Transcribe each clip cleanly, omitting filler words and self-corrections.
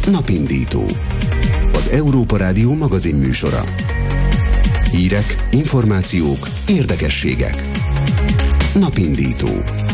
Napindító. Az Európa Rádió magazinműsora. Hírek, információk, érdekességek. Napindító.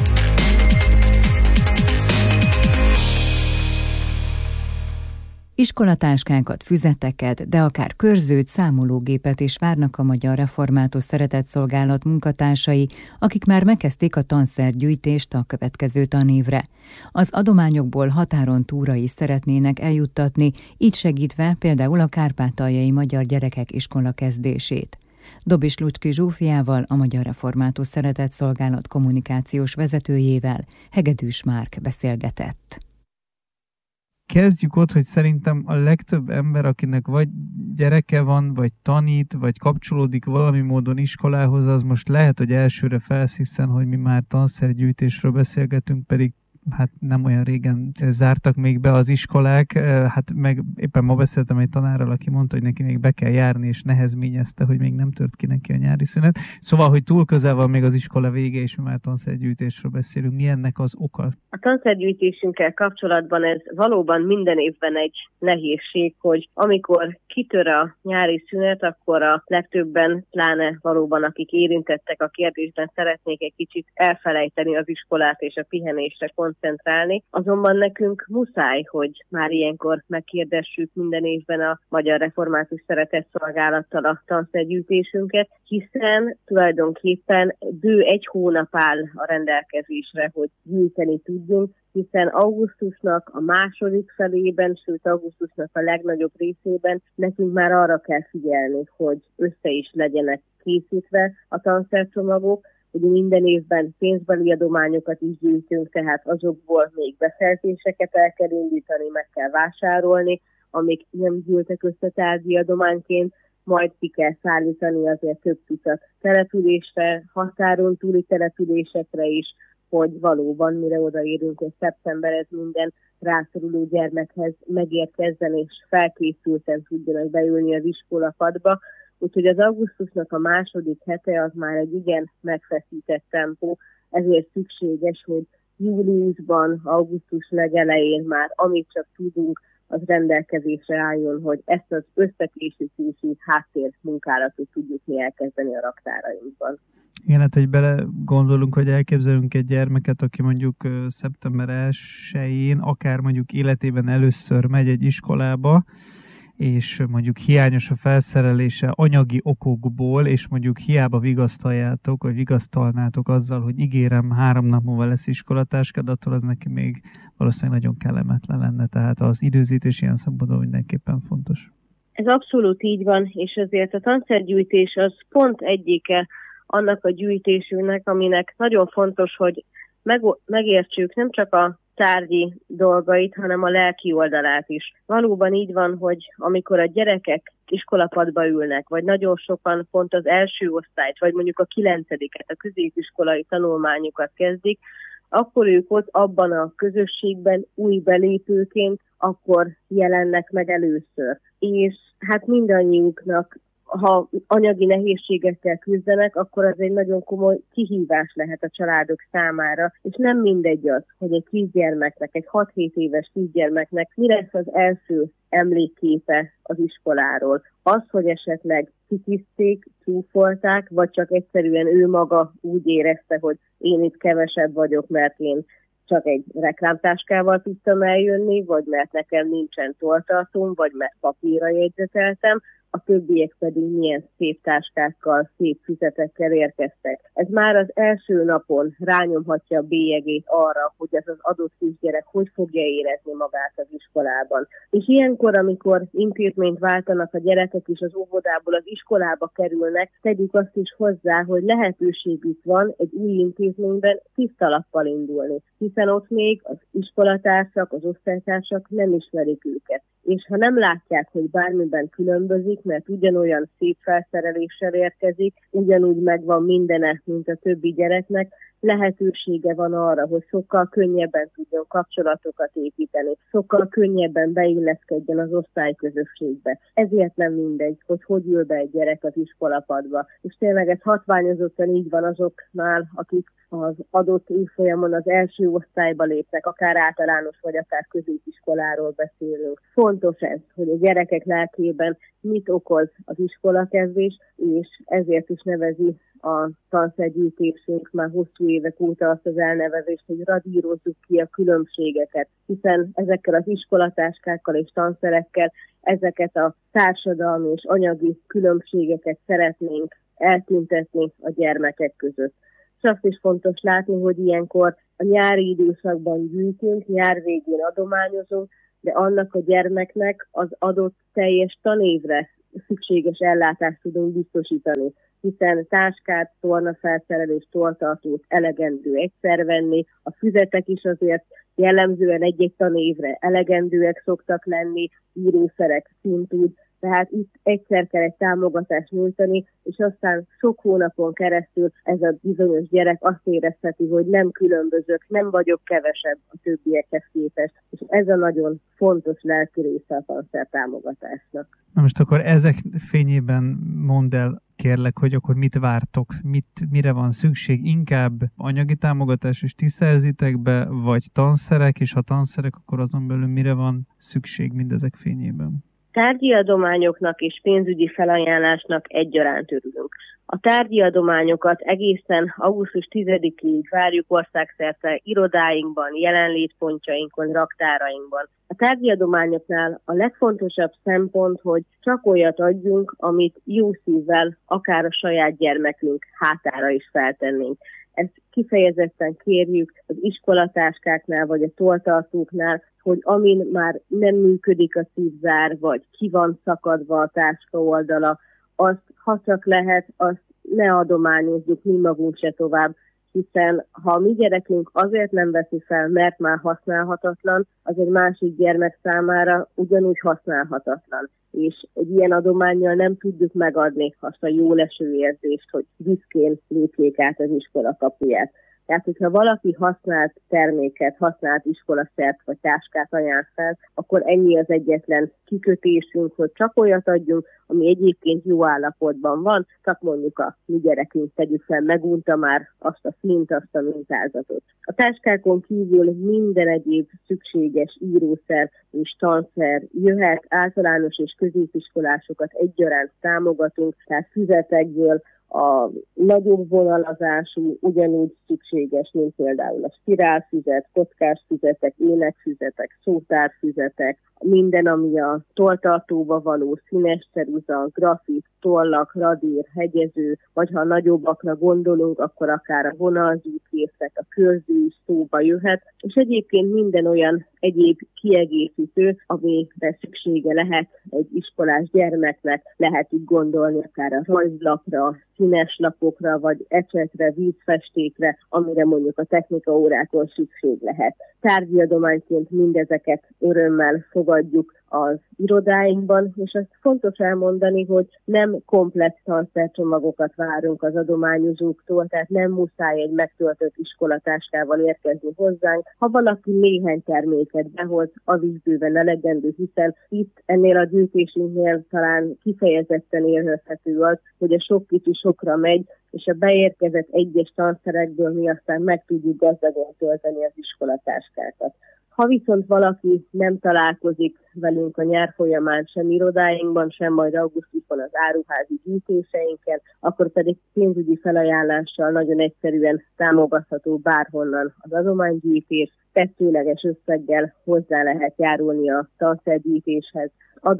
Iskolatáskákat, füzeteket, de akár körzőt, számológépet is várnak a Magyar Református Szeretetszolgálat munkatársai, akik már megkezdték a tanszergyűjtést a következő tanévre. Az adományokból határon túlra is szeretnének eljuttatni, így segítve például a kárpátaljai magyar gyerekek iskola kezdését. Dobis Lucski Zsófiával, a Magyar Református Szeretetszolgálat kommunikációs vezetőjével Hegedűs Márk beszélgetett. Kezdjük ott, hogy szerintem a legtöbb ember, akinek vagy gyereke van, vagy tanít, vagy kapcsolódik valami módon iskolához, az most lehet, hogy elsőre felsziszen, hogy mi már tanszergyűjtésről beszélgetünk, pedig hát nem olyan régen zártak még be az iskolák, hát meg éppen ma beszéltem egy tanárral, aki mondta, hogy neki még be kell járni, és nehezményezte, hogy még nem tört ki neki a nyári szünet. Szóval, hogy túl közel van még az iskola vége, és már tanszergyűjtésről beszélünk. Mi ennek az oka? A tanszergyűjtésünkkel kapcsolatban ez valóban minden évben egy nehézség, hogy amikor kitör a nyári szünet, akkor a legtöbben, pláne valóban akik érintettek a kérdésben, szeretnék egy kicsit elfelejteni az iskolát és a pihenésre koncentrálni. Azonban nekünk muszáj, hogy már ilyenkor megkérdessük minden évben a Magyar Református Szeretetszolgálattal a tanszergyűjtésünket, hiszen tulajdonképpen bő egy hónap áll a rendelkezésre, hogy gyűjteni tudjunk, hiszen augusztusnak a második felében, sőt augusztusnak a legnagyobb részében nekünk már arra kell figyelni, hogy össze is legyenek készítve a tanszercsomagok. Ugye minden évben pénzbeli adományokat is gyűjtünk, tehát azokból még beszerzéseket el kell indítani, meg kell vásárolni, amik nem gyűltek össze tárgyi adományként, majd ki kell szállítani azért több tucat településre, határon túli településekre is, hogy valóban mire odaérünk, hogy szeptember minden rászoruló gyermekhez megérkezzen és felkészülten tudjanak beülni az iskolapadba. Úgyhogy az augusztusnak a második hete az már egy igen megfeszített tempó, ezért szükséges, hogy júliusban, augusztus legelején már amit csak tudunk, az rendelkezésre álljon, hogy ezt az összekészítési háttérmunkálatot tudjuk mi elkezdeni a raktárainkban. Igen, hát hogy bele gondolunk, hogy elképzelünk egy gyermeket, aki mondjuk szeptember 1-én, akár mondjuk életében először megy egy iskolába, és mondjuk hiányos a felszerelése anyagi okokból, és mondjuk hiába vigasztaljátok, vagy vigasztalnátok azzal, hogy ígérem, 3 nap múlva lesz iskolatáskad, attól az neki még valószínűleg nagyon kellemetlen lenne, tehát az időzítés ilyen szempontból mindenképpen fontos. Ez abszolút így van, és azért a tanszergyűjtés az pont egyike annak a gyűjtésünknek, aminek nagyon fontos, hogy megértsük nem csak a tárgyi dolgait, hanem a lelki oldalát is. Valóban így van, hogy amikor a gyerekek iskolapadba ülnek, vagy nagyon sokan pont az első osztályt, vagy mondjuk a 9-et, a középiskolai tanulmányokat kezdik, akkor ők ott abban a közösségben új belépőként akkor jelennek meg először. És hát mindannyiuknak, ha anyagi nehézségekkel küzdenek, akkor az egy nagyon komoly kihívás lehet a családok számára, és nem mindegy az, hogy egy kisgyermeknek, egy 6-7 éves kisgyermeknek mi lesz az első emlékképe az iskoláról. Az, hogy esetleg kitiszték, csúfolták, vagy csak egyszerűen ő maga úgy érezte, hogy én itt kevesebb vagyok, mert én csak egy reklámtáskával tudtam eljönni, vagy mert nekem nincsen tolltartóm, vagy mert papírra jegyzeteltem, a többiek pedig milyen szép táskákkal, szép füzetekkel érkeztek. Ez már az első napon rányomhatja a bélyegét arra, hogy ez az adott kisgyerek hogy fogja érezni magát az iskolában. És ilyenkor, amikor intézményt váltanak a gyerekek és az óvodából az iskolába kerülnek, tegyük azt is hozzá, hogy lehetőségük van egy új intézményben tiszta lappal indulni, hiszen ott még az iskolatársak, az osztálytársak nem ismerik őket. És ha nem látják, hogy bármiben különbözik, mert ugyanolyan szép felszereléssel érkezik, ugyanúgy megvan mindene, mint a többi gyereknek, lehetősége van arra, hogy sokkal könnyebben tudjon kapcsolatokat építeni, sokkal könnyebben beilleszkedjen az osztályközösségbe. Ezért nem mindegy, hogy ül be egy gyerek az iskolapadba. És tényleg ez hatványozottan így van azoknál, akik az adott évfolyamon az első osztályba lépnek, akár általános vagy akár középiskoláról beszélünk. Fontos ez, hogy a gyerekek lelkében mit okoz az iskolakezdés, és ezért is nevezi a tanszergyűjtésünk már hosszú évek óta azt az elnevezést, hogy radírozzuk ki a különbségeket, hiszen ezekkel az iskolatáskákkal és tanszerekkel ezeket a társadalmi és anyagi különbségeket szeretnénk eltüntetni a gyermekek között. És azt is fontos látni, hogy ilyenkor a nyári időszakban gyűjtünk, nyár végén adományozunk, de annak a gyermeknek az adott teljes tanévre szükséges ellátást tudunk biztosítani, hiszen táskát, tornafelszerelést, tolltartót elegendő egyszer venni, a füzetek is azért jellemzően egy-egy tanévre elegendőek szoktak lenni, írószerek szintúgy, tehát itt egyszer kell egy támogatást nyújtani, és aztán sok hónapon keresztül ez a bizonyos gyerek azt érezheti, hogy nem különbözök, nem vagyok kevesebb a többiekhez képest, és ez a nagyon fontos lelki része a tanszertámogatásnak. Na most akkor ezek fényében mondd el, kérlek, hogy akkor mit vártok, mire van szükség, inkább anyagi támogatás és ti szerzitek be, vagy tanszerek, és ha tanszerek, akkor azon belül mire van szükség mindezek fényében? Tárgyi adományoknak és pénzügyi felajánlásnak egyaránt örülünk. A tárgyi adományokat egészen augusztus 10-ig várjuk országszerte irodáinkban, jelenlétpontjainkon, raktárainkban. A tárgyi adományoknál a legfontosabb szempont, hogy csak olyat adjunk, amit jó szívvel akár a saját gyermekünk hátára is feltennénk. Ezt kifejezetten kérjük az iskolatáskáknál vagy a tolltartóknál, hogy amin már nem működik a szívzár, vagy ki van szakadva a táska oldala, azt, ha csak lehet, azt ne adományozzuk mi magunk se tovább, hiszen ha a mi gyerekünk azért nem veszi fel, mert már használhatatlan, az egy másik gyermek számára ugyanúgy használhatatlan. És egy ilyen adománnyal nem tudjuk megadni azt a jó leső érzést, hogy büszkén lépjék át az iskola kapuját. Tehát, hogyha valaki használt terméket, használt iskolaszert vagy táskát ajánl fel, akkor ennyi az egyetlen kikötésünk, hogy csak olyat adjunk, ami egyébként jó állapotban van, csak mondjuk a mi gyerekünk tegyük fel, megunta már azt a színt, azt a mintázatot. A táskákon kívül minden egyéb szükséges írószer és tanszer jöhet, általános és középiskolásokat egyaránt támogatunk, tehát füzetekből, a nagyobb vonalazású ugyanúgy szükséges, mint például a spirálfüzet, kockás füzetek, énekfüzetek, szótárfüzetek, minden, ami a tolltartóba való színes ceruza, grafit, tollak, radír, hegyező, vagy ha nagyobbakra gondolunk, akkor akár a vonalzúkészlet, a körző is szóba jöhet, és egyébként minden olyan egyéb kiegészítő, amire szüksége lehet egy iskolás gyermeknek, lehet így gondolni akár a rajzlapra, színes lapokra, vagy ecsetre, vízfestékre, amire mondjuk a technikaórákon szükség lehet. Tárgyi adományként mindezeket örömmel fogadjuk az irodáinkban, és azt fontos elmondani, hogy nem komplex tanszercsomagokat várunk az adományozóktól, tehát nem muszáj egy megtöltött iskolatáskával érkezni hozzánk. Ha valaki néhány terméket behoz, az is bőven elegendő, hiszen itt ennél a gyűjtésünknél talán kifejezetten érhető az, hogy a sok kicsi sokra megy, és a beérkezett egyes tanszerekből mi aztán meg tudjuk gazdagon tölteni az iskolatáskákat. Ha viszont valaki nem találkozik velünk a nyár folyamán sem irodáinkban, sem majd augusztusban az áruházi gyűjtéseinken, akkor pedig pénzügyi felajánlással nagyon egyszerűen támogatható bárhonnan az adománygyűjtés, tetszőleges összeggel hozzá lehet járulni a tanszergyűjtéshez.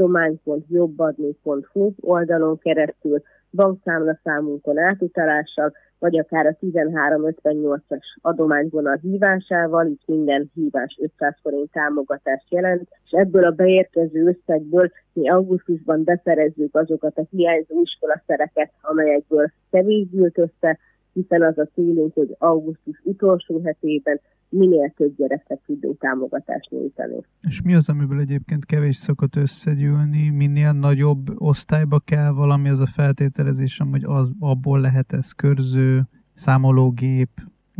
adomány.jobbadni.hu oldalon keresztül, bankszámlaszámunkon átutalással, vagy akár a 1358-as adományvonal hívásával, itt minden hívás 500 forint támogatást jelent, és ebből a beérkező összegből mi augusztusban beszerezzük azokat a hiányzó iskolaszereket, amelyekből kevés gyűlt össze, hiszen az a célunk, hogy augusztus utolsó hetében minél több gyereknek tudunk támogatást nyújtani. És mi az, amiből egyébként kevés szokott összegyűlni? Minél nagyobb osztályba kell valami, az a feltételezésem, hogy abból lehet ez körző, számológép,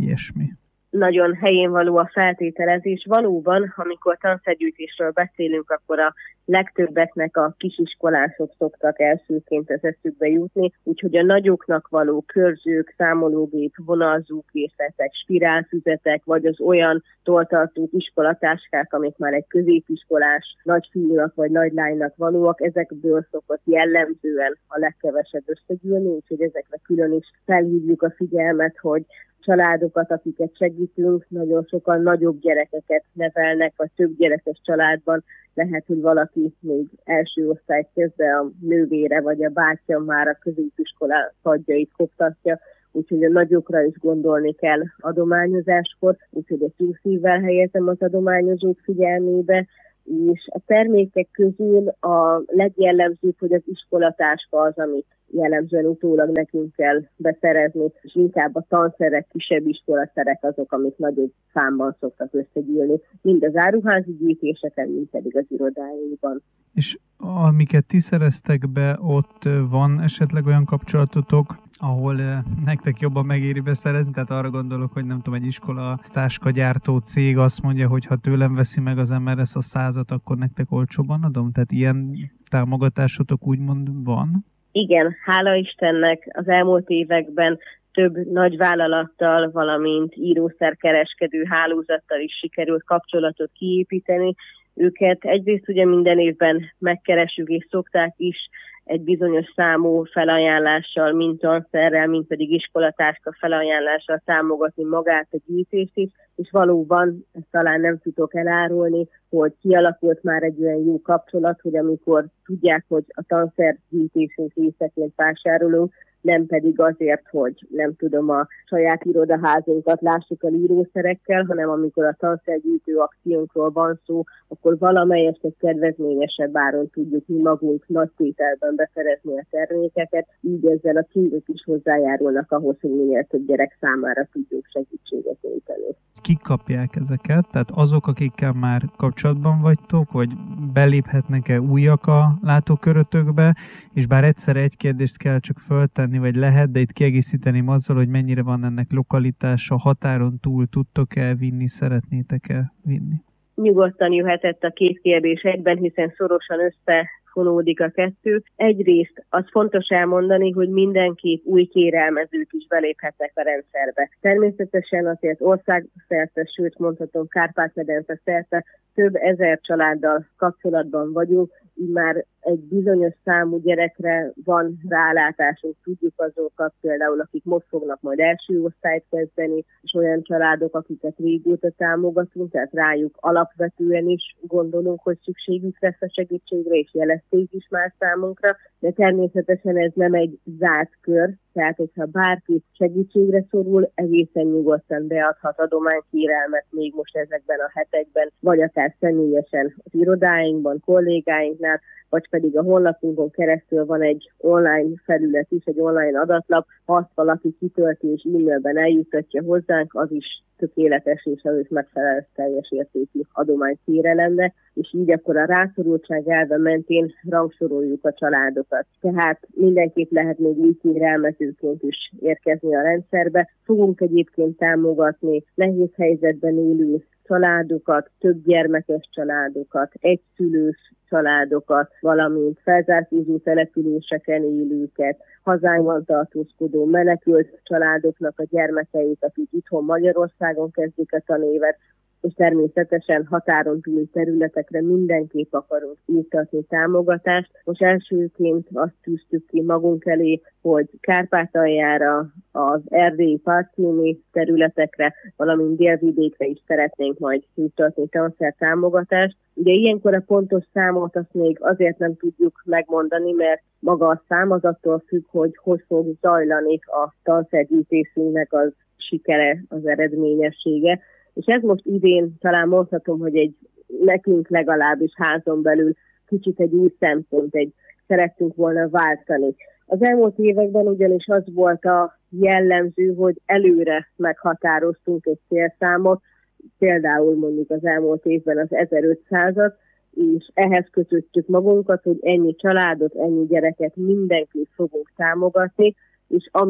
ilyesmi. Nagyon helyén való a feltételezés. Valóban, amikor tanszergyűjtésről beszélünk, akkor a legtöbbeknek a kisiskolások szoktak elsőként az eszükbe jutni, úgyhogy a nagyoknak való körzők, számológép, vonalzókészletek, spirálfüzetek, vagy az olyan toltartó iskolatáskák, amik már egy középiskolás nagyfiúnak vagy nagylánynak valóak, ezekből szokott jellemzően a legkevesebb összegyűlni, úgyhogy ezekre külön is felhívjuk a figyelmet, hogy családokat, akiket segítünk, nagyon sokan nagyobb gyerekeket nevelnek, vagy több gyerekes családban. Lehet, hogy valaki még első osztályt kezd, de a nővére vagy a bátyja már a középiskola padjait koptatja, úgyhogy a nagyokra is gondolni kell adományozáskor, úgyhogy egy túlszívvel helyezem az adományozók figyelmébe, és a termékek közül a legjellemzőbb, hogy az iskolatáska az, amit jellemzően utólag nekünk kell beszerezni, és inkább a tanszerek, kisebb iskolaszerek azok, amik nagyobb számban szoktak összegyűlni, mind az áruházi gyűjtéseken, mind pedig az irodáinkban. És amiket ti szereztek be, ott van esetleg olyan kapcsolatotok, ahol nektek jobban megéri beszerezni, tehát arra gondolok, hogy nem tudom, egy iskola táskagyártó cég azt mondja, hogy ha tőlem veszi meg az ember ezt a 100-at, akkor nektek olcsóban adom? Tehát ilyen támogatásotok úgymond van? Igen, hála Istennek az elmúlt években több nagy vállalattal, valamint írószerkereskedő hálózattal is sikerült kapcsolatot kiépíteni. Őket egyrészt ugye minden évben megkeressük, és szokták is egy bizonyos számú felajánlással, mint tanszerrel, mint pedig iskolatáska felajánlással támogatni magát a gyűjtést is, és valóban, ezt talán nem tudok elárulni, hogy kialakult már egy olyan jó kapcsolat, hogy amikor tudják, hogy a tanszergyűjtésünk részeként vásárolunk, nem pedig azért, hogy nem tudom, a saját irodaházunkat lássuk el írószerekkel, hanem amikor a tanszergyűjtő akciónkról van szó, akkor valamelyest egy kedvezményesebb áron tudjuk mi magunk nagy tételben beszerezni a termékeket, így ezzel a cégek is hozzájárulnak ahhoz, hogy minél több gyerek számára tudjuk segítséget nyújtani. Kik kapják ezeket? Tehát azok, akikkel már kapcsolatban vagytok, vagy beléphetnek-e újak a látókörötökbe, és bár egyszerre egy kérdést kell csak föltenni, vagy lehet, de itt kiegészíteném azzal, hogy mennyire van ennek lokalitása, határon túl tudtok-e vinni, szeretnétek-e vinni? Nyugodtan jöhetett a két kérdés egyben, hiszen szorosan összefonódik a kettő. Egyrészt az fontos elmondani, hogy mindenki új kérelmezők is beléphetnek a rendszerbe. Természetesen azért országszerte, sőt mondhatom Kárpát-medence szerte több ezer családdal kapcsolatban vagyunk, így már egy bizonyos számú gyerekre van rálátásunk, tudjuk azokat például, akik most fognak majd első osztályt kezdeni, és olyan családok, akiket régóta támogatunk, tehát rájuk alapvetően is gondolunk, hogy szükségük lesz a segítségre, és jelezték is már számunkra, de természetesen ez nem egy zárt kör, tehát hogyha bárki segítségre szorul, egészen nyugodtan beadhat adománykérelmet még most ezekben a hetekben, vagy akár személyesen az irodáinkban, kollégáinknál, vagy pedig a honlapunkon keresztül van egy online felület is, egy online adatlap, ha azt valaki kitölti és e-mailben eljuttatja hozzánk, az is tökéletes és az is megfelelő teljes értékű adománykérelemmel, és így akkor a rászorultság elve mentén rangsoroljuk a családokat. Tehát mindenképp lehet még új kérelmezőként is érkezni a rendszerbe. Fogunk egyébként támogatni nehéz helyzetben élő családokat, több gyermekes családokat, egyszülős családokat, valamint felzárkózó településeken élőket, hazánkban tartózkodó menekült családoknak a gyermekeit, akik itthon Magyarországon kezdik a tanévet, és természetesen határon túli területekre mindenképp akarunk juttatni támogatást. Most elsőként azt tűztük ki magunk elé, hogy Kárpátaljára, az erdélyi partszíni területekre, valamint délvidékre is szeretnénk majd juttatni tanszertámogatást. Ugye ilyenkor a pontos számot azt még azért nem tudjuk megmondani, mert maga a szám az attól függ, hogy fog zajlani a tanszergyűjtésünknek az sikere, az eredményessége. És ez most idén talán mondhatom, hogy nekünk legalábbis házon belül kicsit egy új szempont, szerettünk volna váltani. Az elmúlt években ugyanis az volt a jellemző, hogy előre meghatároztunk egy célszámot, például mondjuk az elmúlt évben az 1500-at, és ehhez kötöttük magunkat, hogy ennyi családot, ennyi gyereket mindenképp fogunk támogatni, és ami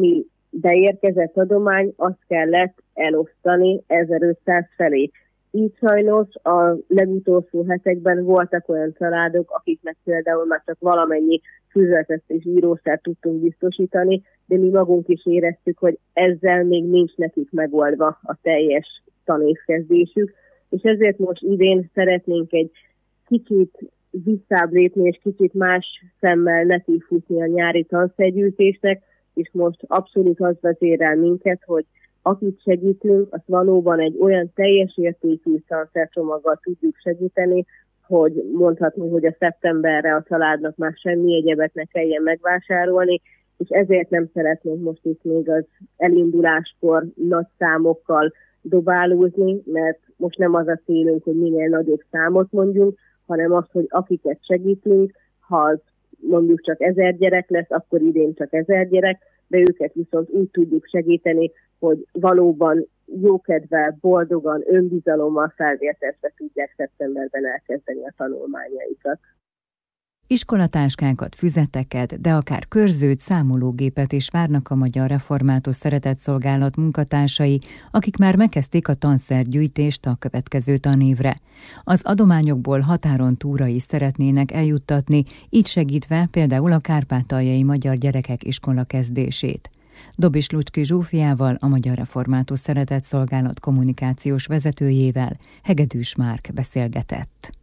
beérkezett adomány, azt kellett elosztani 1500 felé. Így sajnos a legutolsó hetekben voltak olyan családok, akiknek például már csak valamennyi füzetet és írószert tudtunk biztosítani, de mi magunk is éreztük, hogy ezzel még nincs nekik megoldva a teljes tanévkezdésük, és ezért most idén szeretnénk egy kicsit visszább lépni, és kicsit más szemmel nekifutni a nyári tanszergyűjtésnek, és most abszolút az vezérel minket, hogy akit segítünk, azt valóban egy olyan teljes értékű tanszercsomaggal tudjuk segíteni, hogy mondhatni, hogy a szeptemberre a családnak már semmi egyebet ne kelljen megvásárolni, és ezért nem szeretnénk most itt még az elinduláskor nagy számokkal dobálózni, mert most nem az a célunk, hogy minél nagyobb számot mondjunk, hanem az, hogy akiket segítünk, ha az mondjuk csak 1000 gyerek lesz, akkor idén csak 1000 gyerek, de őket viszont úgy tudjuk segíteni, hogy valóban jókedvel, boldogan, önbizalommal felvértezve tudják szeptemberben elkezdeni a tanulmányaikat. Iskolatáskákat, füzeteket, de akár körzőt, számológépet is várnak a Magyar Református Szeretetszolgálat munkatársai, akik már megkezdték a tanszergyűjtést a következő tanévre. Az adományokból határon túlra is szeretnének eljuttatni, így segítve például a kárpátaljai magyar gyerekek iskola kezdését. Dobis Lucski Zsófiával, a Magyar Református Szeretetszolgálat kommunikációs vezetőjével Hegedűs Márk beszélgetett.